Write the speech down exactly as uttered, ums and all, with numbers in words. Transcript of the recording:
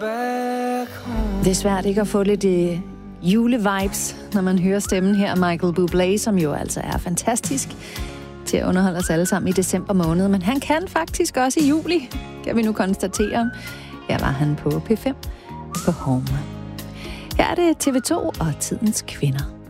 Det er svært ikke at få lidt uh, julevibes, når man hører stemmen her af Michael Bublé, som jo altså er fantastisk til at underholde os alle sammen i december måned. Men han kan faktisk også i juli, kan vi nu konstatere. Her var han på P fem på Home. Her er det T V to og Tidens Kvinder.